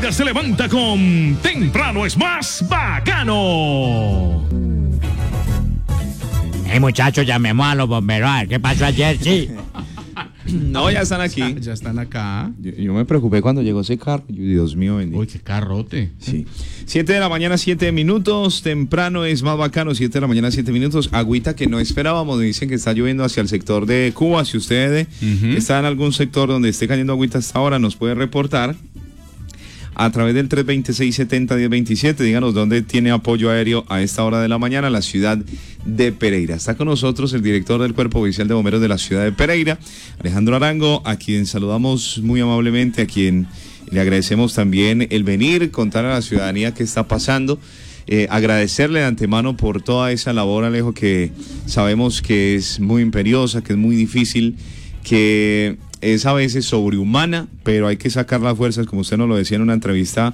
día se levanta con Temprano es más bacano. Hey muchachos, llamemos a los bomberos a ver qué pasó ayer, sí. No, ya están aquí. Ya están acá. Yo me preocupé cuando llegó ese carro. Dios mío, bendito. Uy, qué carrote. Sí. 7 de la mañana, 7 minutos. Temprano es más bacano. 7 de la mañana, 7 minutos. Agüita que no esperábamos. Dicen que está lloviendo hacia el sector de Cuba. Si usted está en algún sector donde esté cayendo agüita hasta ahora, nos puede reportar a través del 326-70-1027. Díganos dónde tiene apoyo aéreo a esta hora de la mañana, la ciudad de Pereira. Está con nosotros el director del Cuerpo Oficial de Bomberos de la ciudad de Pereira, Alejandro Arango, a quien saludamos muy amablemente, a quien le agradecemos también el venir, contar a la ciudadanía qué está pasando. Agradecerle de antemano por toda esa labor, Alejo, que sabemos que es muy imperiosa, que es muy difícil, que es a veces sobrehumana, pero hay que sacar las fuerzas, como usted nos lo decía en una entrevista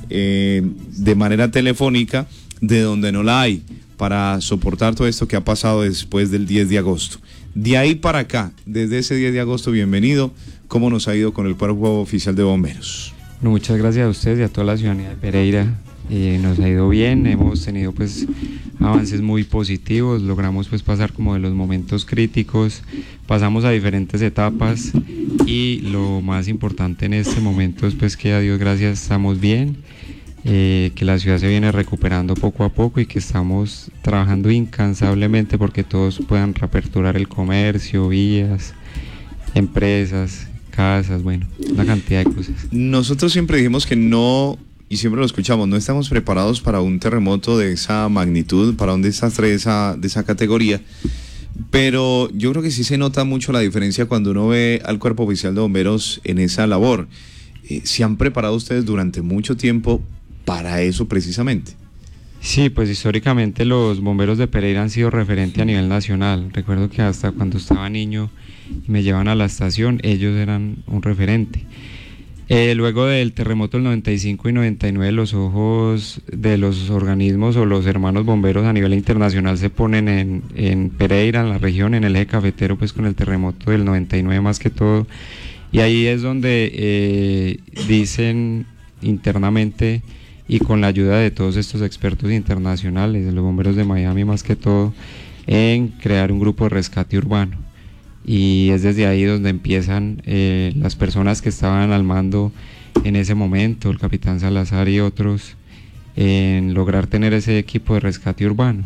de manera telefónica, de donde no la hay, para soportar todo esto que ha pasado después del 10 de agosto. De ahí para acá, desde ese 10 de agosto, bienvenido. ¿Cómo nos ha ido con el Cuerpo Oficial de Bomberos? Bueno, muchas gracias a ustedes y a toda la ciudadanía de Pereira. Nos ha ido bien, hemos tenido pues avances muy positivos, logramos pues pasar como de los momentos críticos, pasamos a diferentes etapas y lo más importante en este momento es pues que a Dios gracias estamos bien, que la ciudad se viene recuperando poco a poco y que estamos trabajando incansablemente porque todos puedan reaperturar el comercio, vías, empresas, casas, bueno, una cantidad de cosas. Nosotros siempre dijimos que no, y siempre lo escuchamos, no estamos preparados para un terremoto de esa magnitud, para un desastre de esa categoría, pero yo creo que sí se nota mucho la diferencia cuando uno ve al Cuerpo Oficial de Bomberos en esa labor. ¿Se han preparado ustedes durante mucho tiempo para eso precisamente? Sí, pues históricamente los bomberos de Pereira han sido referente a nivel nacional. Recuerdo que hasta cuando estaba niño y me llevaban a la estación, ellos eran un referente. Luego del terremoto del 95 y 99, los ojos de los organismos o los hermanos bomberos a nivel internacional se ponen en Pereira, en la región, en el eje cafetero, pues con el terremoto del 99 más que todo. Y ahí es donde dicen internamente y con la ayuda de todos estos expertos internacionales, de los bomberos de Miami más que todo, en crear un grupo de rescate urbano. Y es desde ahí donde empiezan las personas que estaban al mando en ese momento, el capitán Salazar y otros, en lograr tener ese equipo de rescate urbano.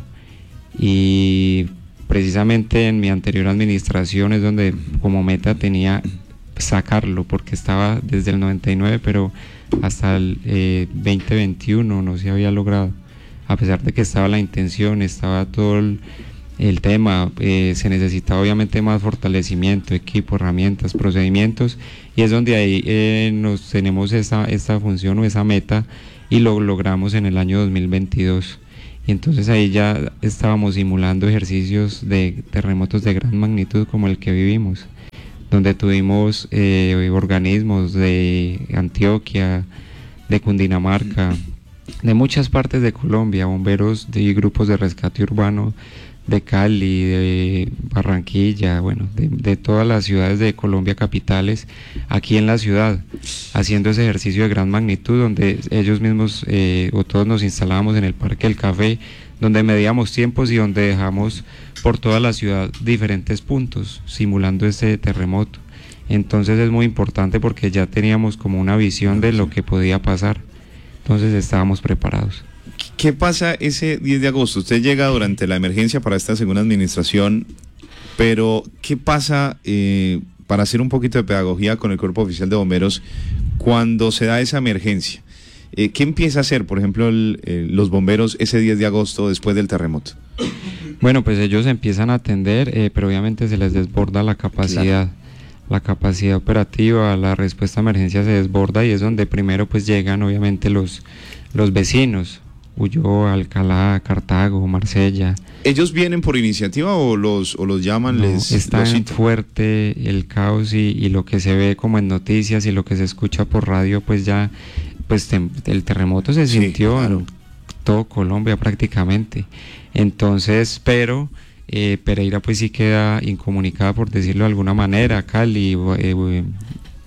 Y precisamente en mi anterior administración es donde como meta tenía sacarlo, porque estaba desde el 99, pero hasta el 2021 no se había logrado, a pesar de que estaba la intención, estaba todo el tema, se necesitaba obviamente más fortalecimiento, equipo, herramientas, procedimientos, y es donde ahí nos tenemos esa función o esa meta y lo logramos en el año 2022. Y entonces ahí ya estábamos simulando ejercicios de terremotos de gran magnitud como el que vivimos, donde tuvimos organismos de Antioquia, de Cundinamarca, de muchas partes de Colombia, bomberos y grupos de rescate urbano de Cali, de Barranquilla, bueno, de todas las ciudades de Colombia capitales, aquí en la ciudad, haciendo ese ejercicio de gran magnitud, donde ellos mismos o todos nos instalábamos en el Parque del Café, donde medíamos tiempos y donde dejamos por toda la ciudad diferentes puntos, simulando ese terremoto. Entonces es muy importante porque ya teníamos como una visión de lo que podía pasar, entonces estábamos preparados. ¿Qué pasa ese 10 de agosto? Usted llega durante la emergencia para esta segunda administración, pero ¿qué pasa, para hacer un poquito de pedagogía con el Cuerpo Oficial de Bomberos, cuando se da esa emergencia? ¿Qué empieza a hacer, por ejemplo, los bomberos ese 10 de agosto después del terremoto? Bueno, pues ellos empiezan a atender, pero obviamente se les desborda la capacidad. Claro. La capacidad operativa, la respuesta a emergencia se desborda y es donde primero pues llegan obviamente los vecinos, Ulloa, Alcalá, Cartago, Marsella. ¿Ellos vienen por iniciativa o los llaman? No, está fuerte el caos y lo que se ve como en noticias y lo que se escucha por radio, pues ya pues el terremoto se sintió en todo Colombia prácticamente. Entonces, pero Pereira pues sí queda incomunicada, por decirlo de alguna manera. Cali,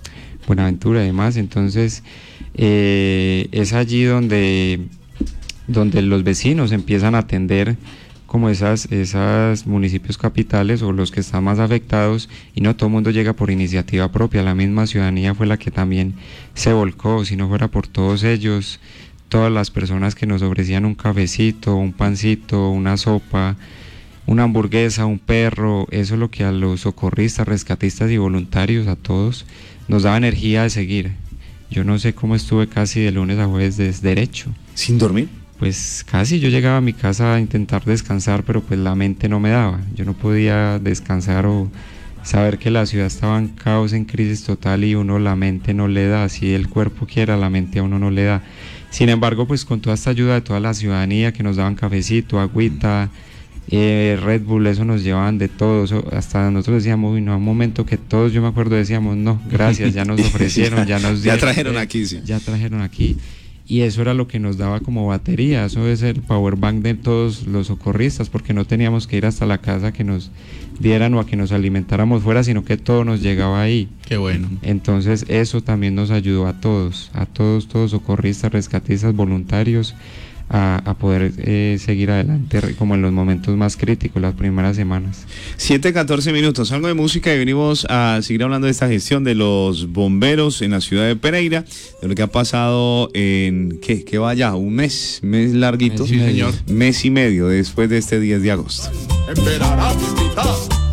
Buenaventura y demás. Entonces es allí donde los vecinos empiezan a atender como esas municipios capitales o los que están más afectados, y no todo el mundo llega por iniciativa propia. La misma ciudadanía fue la que también se volcó. Si no fuera por todos ellos, todas las personas que nos ofrecían un cafecito, un pancito, una sopa, una hamburguesa, un perro, eso es lo que a los socorristas, rescatistas y voluntarios, a todos, nos daba energía de seguir. Yo no sé cómo estuve casi de lunes a jueves derecho. ¿Sin dormir? Pues casi. Yo llegaba a mi casa a intentar descansar, pero pues la mente no me daba. Yo no podía descansar o saber que la ciudad estaba en caos, en crisis total, y uno la mente no le da. Si el cuerpo quiera, la mente a uno no le da. Sin embargo, pues con toda esta ayuda de toda la ciudadanía, que nos daban cafecito, agüita, Red Bull, eso nos llevaban de todo. Hasta nosotros decíamos, uy, no, un momento que todos, yo me acuerdo, decíamos, no, gracias, ya nos ofrecieron, ya nos dieron, ya trajeron aquí, sí. Ya trajeron aquí. Y eso era lo que nos daba como batería. Eso es el power bank de todos los socorristas, porque no teníamos que ir hasta la casa que nos dieran o a que nos alimentáramos fuera, sino que todo nos llegaba ahí. Qué bueno. Entonces eso también nos ayudó a todos socorristas, rescatistas, voluntarios, a poder seguir adelante como en los momentos más críticos, las primeras semanas. 7:14 minutos, algo de música, y venimos a seguir hablando de esta gestión de los bomberos en la ciudad de Pereira, de lo que ha pasado en, ¿qué va ya? Un mes larguito. Sí, señor. Mes y medio después de este 10 de agosto. En verano,